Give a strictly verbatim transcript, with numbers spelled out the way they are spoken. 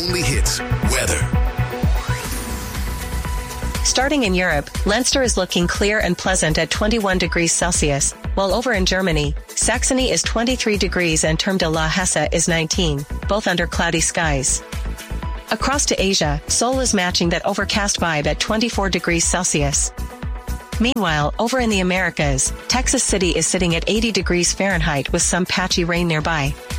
only hits, weather. Starting in Europe, Leinster is looking clear and pleasant at twenty-one degrees Celsius, while over in Germany, Saxony is twenty-three degrees and Turm de la Hesse is nineteen, both under cloudy skies. Across to Asia, Seoul is matching that overcast vibe at twenty-four degrees Celsius. Meanwhile, over in the Americas, Texas City is sitting at eighty degrees Fahrenheit with some patchy rain nearby.